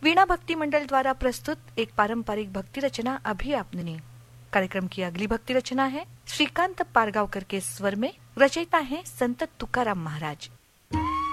वीणा भक्ति मंडल द्वारा प्रस्तुत एक पारंपरिक भक्ति रचना अभी आपने। कार्यक्रम की अगली भक्ति रचना है श्रीकांत पारगांवकर के स्वर में, रचयिता है संत तुकाराम महाराज।